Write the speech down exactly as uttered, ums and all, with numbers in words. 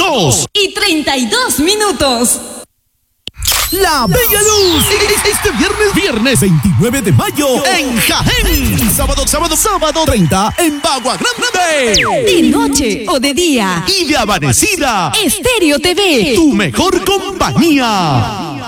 dos y treinta y dos minutos. La Bella Luz, este viernes, viernes veintinueve de mayo en Jaén. Sábado, sábado, sábado treinta en Bagua Grande. De noche o de día. Y de amanecida. Estéreo T V. Tu mejor compañía.